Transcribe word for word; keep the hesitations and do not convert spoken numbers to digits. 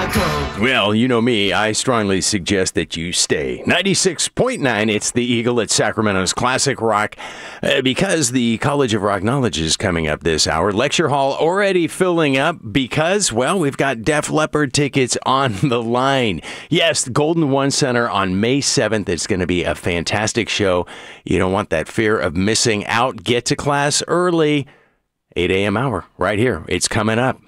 Echo. Well, you know me. I strongly suggest that you stay. ninety-six point nine, it's the Eagle at Sacramento's Classic Rock. Uh, because the College of Rock Knowledge is coming up this hour. Lecture hall already filling up because, well, we've got Def Leppard tickets on the line. Yes, Golden One Center on May seventh. It's going to be a fantastic show. You don't want that fear of missing out. Get to class early. eight a.m. hour right here. It's coming up.